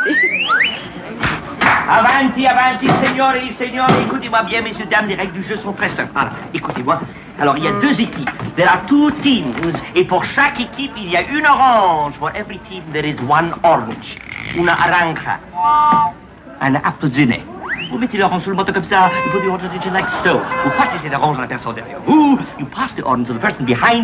Avanti, avanti, signori, écoutez-moi bien, messieurs, dames, les règles du jeu sont très simples. Voilà, écoutez-moi. Alors, il y a 2 équipes. There are 2 teams. Et pour chaque équipe, il y a une orange. For every team, there is 1 orange. Una aranja. Una appelzine. Vous mettez l'orange sur le moto comme ça. You put the orange on the like so. Vous passez cette orange à la personne derrière vous. You pass the orange to the person behind